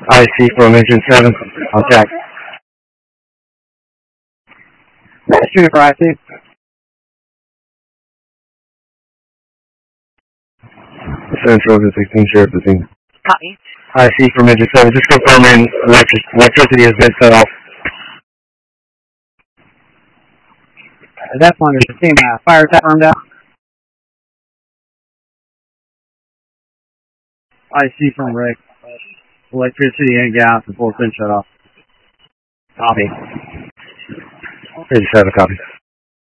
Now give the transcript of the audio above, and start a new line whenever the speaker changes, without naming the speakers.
IC from engine 7. Contact.
Shooting for IC.
Central to 16, Sheriff 15.
Copy.
IC from engine 7. Just confirming electricity has been set off.
That's one. There's a team fire tap armed out. IC from Rick. Electricity and gas and full pin shut off.
Copy.
87, copy.